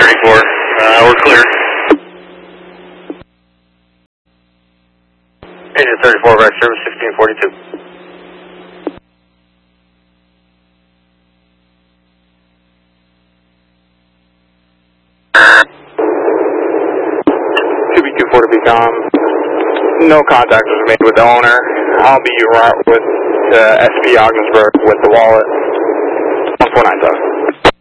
34. We're clear. Agent 34, back service 1642. To be calm. No contact was made with the owner. I'll be en route with SP Ogdensburg with the wallet. 1497.